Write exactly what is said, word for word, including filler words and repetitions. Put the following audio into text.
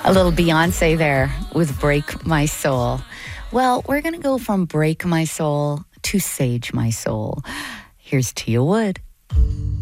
A little Beyonce there with Break My Soul. Well, we're going to go from Break My Soul to Sage My Soul. Here's Tia Wood.